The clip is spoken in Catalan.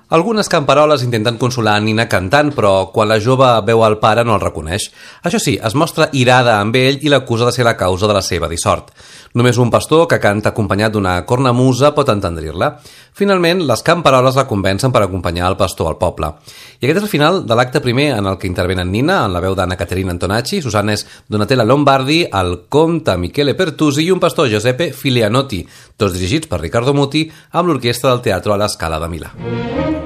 Algunes camperoles intenten consolar Nina cantant, però quan la jove veu el pare no el reconeix. Això sí, es mostra irada amb ell i l'acusa de ser la causa de la seva dissort. Només un pastor que canta acompanyat d'una cornamusa pot entendrir-la. Finalment, les camperoles la convencen per acompanyar el pastor al poble. I aquest és el final de l'acte primer en el que intervenen Nina, en la veu d'Anna Caterina Antonacci, Susannes Donatella Lombardi, el comte Michele Pertusi i un pastor Giuseppe Filianotti, tots dirigits per Riccardo Muti, amb l'orquestra del Teatro alla Scala de Milà.